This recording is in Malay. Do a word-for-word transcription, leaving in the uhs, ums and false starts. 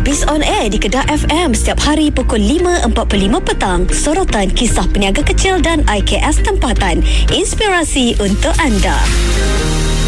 Showbiz On Air di Kedah F M setiap hari pukul lima empat puluh lima petang. Sorotan kisah peniaga kecil dan I K S tempatan. Inspirasi untuk anda.